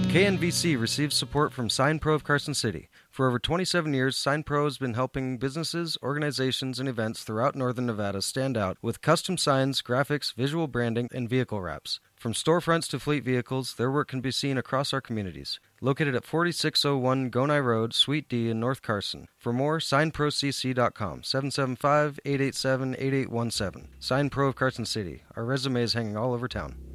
KNVC receives support from Sign Pro of Carson City. For over 27 years, Sign Pro has been helping businesses, organizations, and events throughout Northern Nevada stand out with custom signs, graphics, visual branding, and vehicle wraps. From storefronts to fleet vehicles, their work can be seen across our communities. Located at 4601 Gonai Road, Suite D in North Carson. For more, signprocc.com, 775-887-8817. Sign Pro of Carson City. Our resume is hanging all over town.